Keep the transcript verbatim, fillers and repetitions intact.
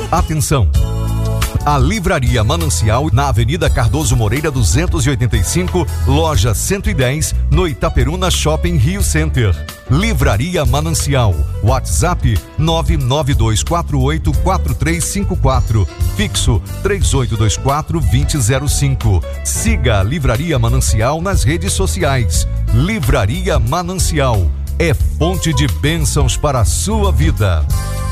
Atenção! A Livraria Manancial, na Avenida Cardoso Moreira duzentos e oitenta e cinco, loja cento e dez, no Itaperuna Shopping Rio Center. Livraria Manancial, WhatsApp nove nove dois quatro oito quatro três cinco quatro, fixo três oito dois quatro dois zero zero cinco. Siga a Livraria Manancial nas redes sociais. Livraria Manancial é fonte de bênçãos para a sua vida.